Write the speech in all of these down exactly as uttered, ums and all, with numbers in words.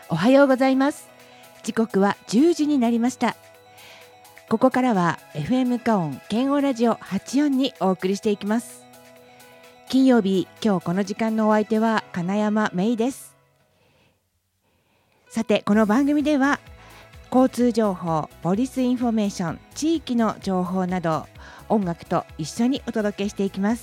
おはようございます。時刻はじゅうじになりました。ここからは エフエム カオン健康ラジオはちじゅうよんにお送りしていきます。金曜日、今日この時間のお相手は金山芽衣です。さて、この番組では交通情報、ポリスインフォメーション、地域の情報など音楽と一緒にお届けしていきます。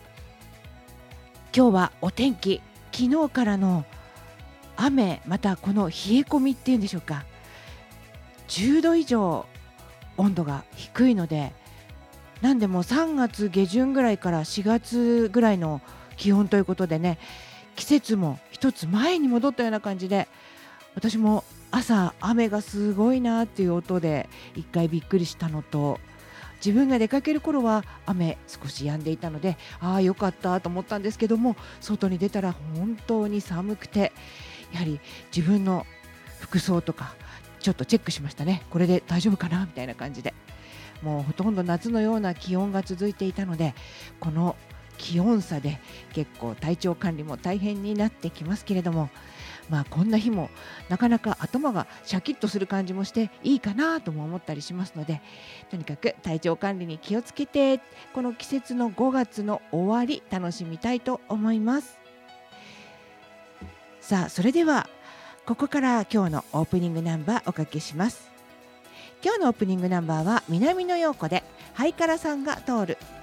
今日はお天気、昨日からの雨、またこの冷え込みっていうんでしょうか、じゅうど以上温度が低いので、なんでもさんがつ下旬ぐらいからしがつぐらいの気温ということでね、季節も一つ前に戻ったような感じで、私も朝雨がすごいなっていう音で一回びっくりしたのと、自分が出かける頃は雨少し止んでいたので、ああよかったと思ったんですけども、外に出たら本当に寒くて、やはり自分の服装とかちょっとチェックしましたね。これで大丈夫かなみたいな感じで、もうほとんど夏のような気温が続いていたので、この気温差で結構体調管理も大変になってきますけれども、まあこんな日もなかなか頭がシャキッとする感じもしていいかなとも思ったりしますので、とにかく体調管理に気をつけて、この季節のごがつの終わり楽しみたいと思います。さあ、それではここから今日のオープニングナンバーおかけします。今日のオープニングナンバーは南野陽子でハイカラさんが通る。